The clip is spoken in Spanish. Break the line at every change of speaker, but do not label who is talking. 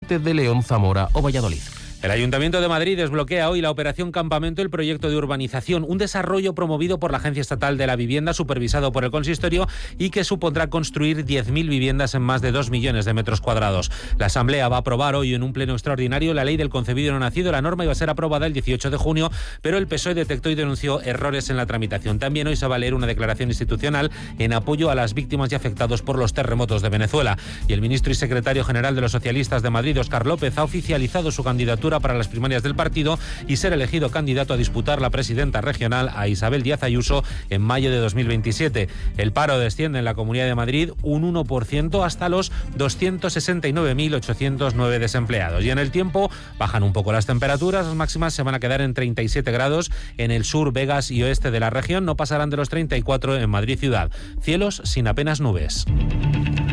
Albacete, de León, Zamora o Valladolid.
El Ayuntamiento de Madrid desbloquea hoy la Operación Campamento, el proyecto de urbanización, un desarrollo promovido por la Agencia Estatal de la Vivienda, supervisado por el Consistorio, y que supondrá construir 10.000 viviendas en más de 2 millones de metros cuadrados. La Asamblea va a aprobar hoy en un pleno extraordinario la ley del concebido y no nacido. La norma iba a ser aprobada el 18 de junio, pero el PSOE detectó y denunció errores en la tramitación. También hoy se va a leer una declaración institucional en apoyo a las víctimas y afectados por los terremotos de Venezuela. Y el ministro y secretario general de los socialistas de Madrid, Óscar López, ha oficializado su candidatura para las primarias del partido y ser elegido candidato a disputar la presidenta regional a Isabel Díaz Ayuso en mayo de 2027. El paro desciende en la Comunidad de Madrid un 1% hasta los 269.809 desempleados. Y en el tiempo bajan un poco las temperaturas, las máximas se van a quedar en 37 grados en el sur, Vegas y oeste de la región, no pasarán de los 34 en Madrid ciudad. Cielos sin apenas nubes.